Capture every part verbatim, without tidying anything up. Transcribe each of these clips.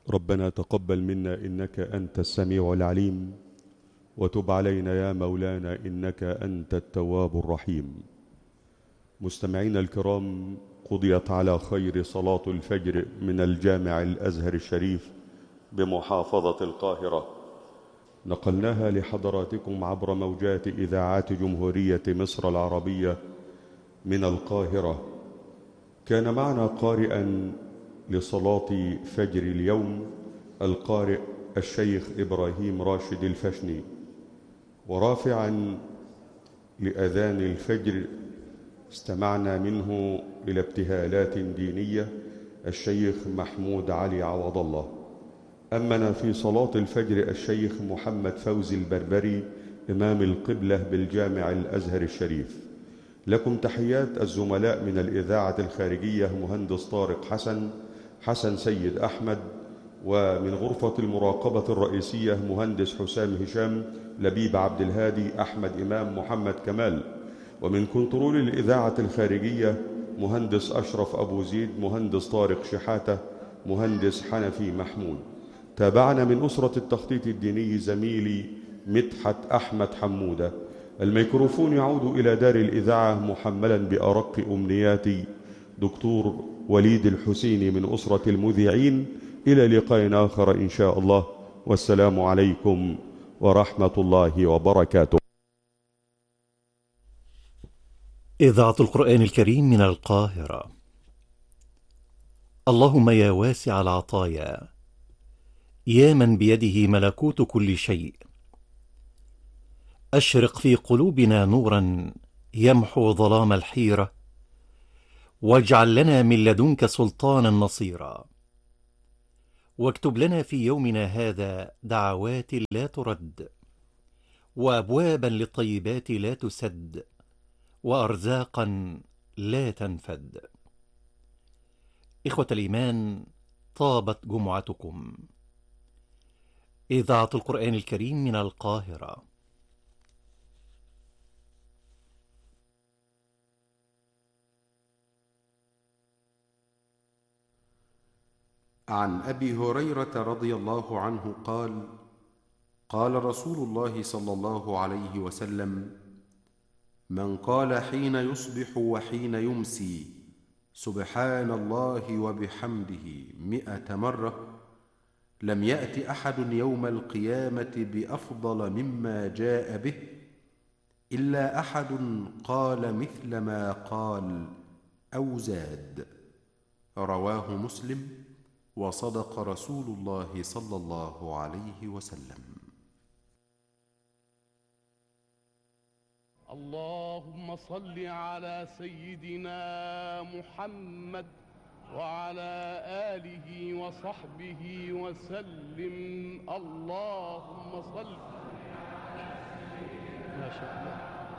ربنا تقبل منا إنك أنت السميع العليم، وتب علينا يا مولانا إنك أنت التواب الرحيم. مستمعين الكرام، قضيت على خير صلاة الفجر من الجامع الأزهر الشريف بمحافظة القاهرة، نقلناها لحضراتكم عبر موجات إذاعات جمهورية مصر العربية من القاهرة. كان معنا قارئا لصلاة فجر اليوم القارئ الشيخ إبراهيم راشد الفشني، ورافعا لأذان الفجر استمعنا منه إلى ابتهالات دينية الشيخ محمود علي عوض الله. أمنا في صلاة الفجر الشيخ محمد فوزي البربري إمام القبلة بالجامع الأزهر الشريف. لكم تحيات الزملاء من الإذاعة الخارجية مهندس طارق حسن حسن سيد أحمد، ومن غرفة المراقبة الرئيسية مهندس حسام هشام لبيب عبد الهادي أحمد إمام محمد كمال، ومن كنترول الإذاعة الخارجية مهندس أشرف أبو زيد مهندس طارق شحاتة مهندس حنفي محمود. تابعنا من أسرة التخطيط الديني زميلي مدحت أحمد حمودة. الميكروفون يعود إلى دار الإذاعة محملا بأرق أمنياتي دكتور وليد الحسيني من أسرة المذيعين. إلى لقاء آخر إن شاء الله، والسلام عليكم ورحمة الله وبركاته. إذاعة القرآن الكريم من القاهرة. اللهم يا واسع العطايا، يا من بيده ملكوت كل شيء، أشرق في قلوبنا نورا يمحو ظلام الحيرة، واجعل لنا من لدنك سلطانا نصيرا، واكتب لنا في يومنا هذا دعوات لا ترد، وأبوابا للطيبات لا تسد، وأرزاقا لا تنفد. إخوة الإيمان، طابت جمعتكم. إذاعة القرآن الكريم من القاهرة. عن أبي هريرة رضي الله عنه قال: قال رسول الله صلى الله عليه وسلم: من قال حين يصبح وحين يمسي سبحان الله وبحمده مئة مرة، لم يأت أحد يوم القيامة بأفضل مما جاء به إلا أحد قال مثل ما قال أو زاد. رواه مسلم، وصدق رسول الله صلى الله عليه وسلم. اللهم صل على سيدنا محمد وعلى آله وصحبه وسلم. اللهم صل على سيدنا ما شاء الله.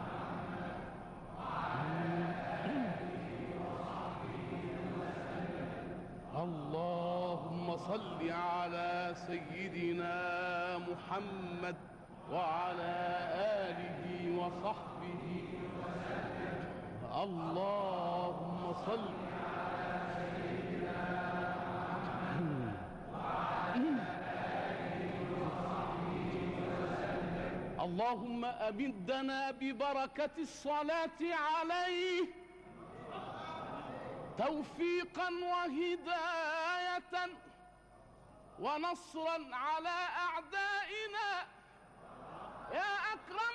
اللهم صل على سيدنا محمد وعلى آله وصحبه وسلم. اللهم صل على سيدنا محمد وعلى آله وصحبه وسلم. اللهم أمدنا ببركة الصلاة عليه توفيقا وهداية ونصرا على أعدائنا